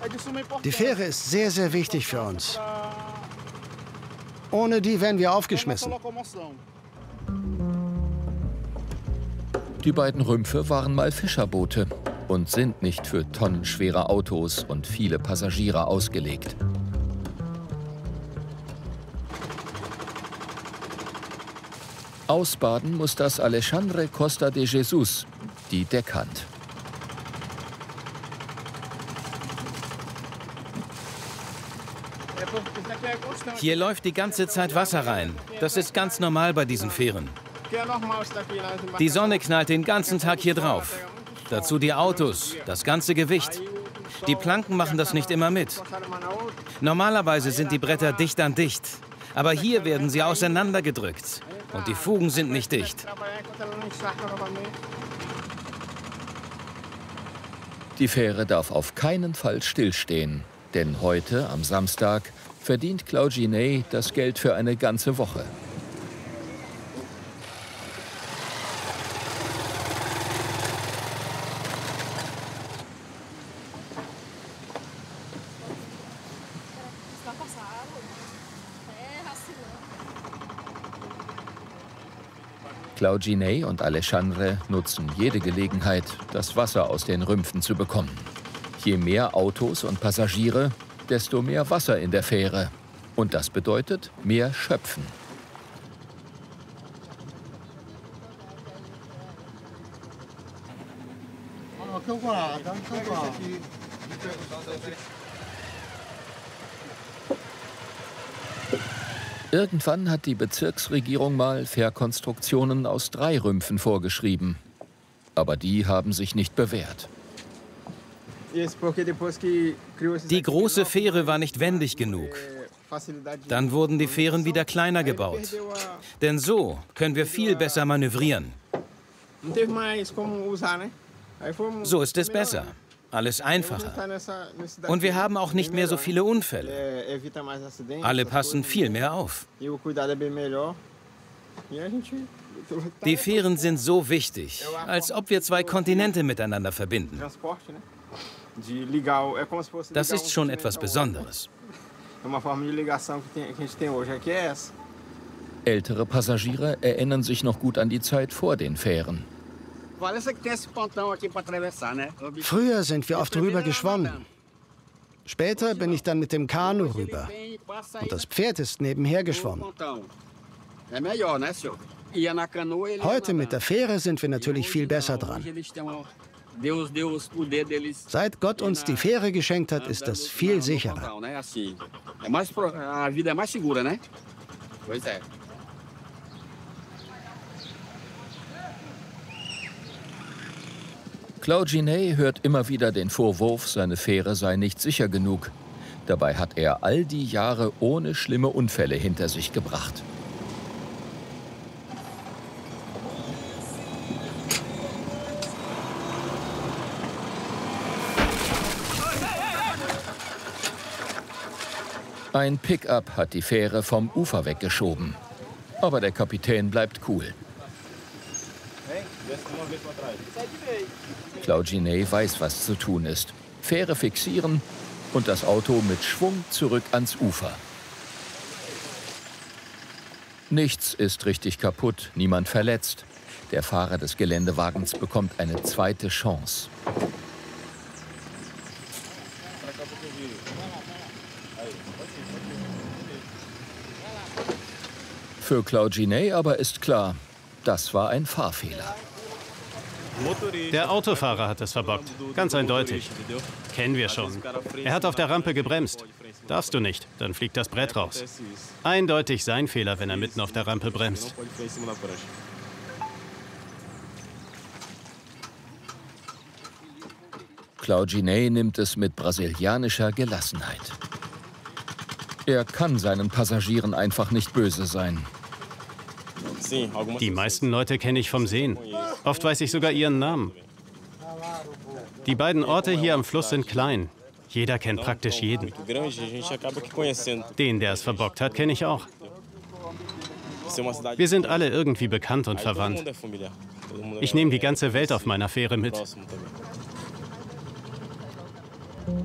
Die Fähre ist sehr, sehr wichtig für uns. Ohne die wären wir aufgeschmissen. Die beiden Rümpfe waren mal Fischerboote und sind nicht für tonnenschwere Autos und viele Passagiere ausgelegt. Ausbaden muss das Alexandre Costa de Jesus, die Deckhand. Hier läuft die ganze Zeit Wasser rein. Das ist ganz normal bei diesen Fähren. Die Sonne knallt den ganzen Tag hier drauf. Dazu die Autos, das ganze Gewicht. Die Planken machen das nicht immer mit. Normalerweise sind die Bretter dicht an dicht. Aber hier werden sie auseinandergedrückt. Und die Fugen sind nicht dicht. Die Fähre darf auf keinen Fall stillstehen. Denn heute, am Samstag, verdient Claudinei das Geld für eine ganze Woche. Claudinei und Alexandre nutzen jede Gelegenheit, das Wasser aus den Rümpfen zu bekommen. Je mehr Autos und Passagiere, desto mehr Wasser in der Fähre. Und das bedeutet mehr Schöpfen. Irgendwann hat die Bezirksregierung mal Fährkonstruktionen aus 3 Rümpfen vorgeschrieben. Aber die haben sich nicht bewährt. Die große Fähre war nicht wendig genug. Dann wurden die Fähren wieder kleiner gebaut. Denn so können wir viel besser manövrieren. So ist es besser. Alles einfacher. Und wir haben auch nicht mehr so viele Unfälle. Alle passen viel mehr auf. Die Fähren sind so wichtig, als ob wir 2 Kontinente miteinander verbinden. Das ist schon etwas Besonderes. Ältere Passagiere erinnern sich noch gut an die Zeit vor den Fähren. Früher sind wir oft rüber geschwommen. Später bin ich dann mit dem Kanu rüber. Und das Pferd ist nebenher geschwommen. Heute mit der Fähre sind wir natürlich viel besser dran. Seit Gott uns die Fähre geschenkt hat, ist das viel sicherer. Claudinei hört immer wieder den Vorwurf, seine Fähre sei nicht sicher genug. Dabei hat er all die Jahre ohne schlimme Unfälle hinter sich gebracht. Ein Pickup hat die Fähre vom Ufer weggeschoben. Aber der Kapitän bleibt cool. Claudinei weiß, was zu tun ist. Fähre fixieren und das Auto mit Schwung zurück ans Ufer. Nichts ist richtig kaputt, niemand verletzt. Der Fahrer des Geländewagens bekommt eine zweite Chance. Für Claudinei aber ist klar, das war ein Fahrfehler. Der Autofahrer hat es verbockt. Ganz eindeutig. Kennen wir schon. Er hat auf der Rampe gebremst. Darfst du nicht, dann fliegt das Brett raus. Eindeutig sein Fehler, wenn er mitten auf der Rampe bremst. Claudinei nimmt es mit brasilianischer Gelassenheit. Er kann seinen Passagieren einfach nicht böse sein. Die meisten Leute kenne ich vom Sehen. Oft weiß ich sogar ihren Namen. Die beiden Orte hier am Fluss sind klein. Jeder kennt praktisch jeden. Den, der es verbockt hat, kenne ich auch. Wir sind alle irgendwie bekannt und verwandt. Ich nehme die ganze Welt auf meiner Fähre mit.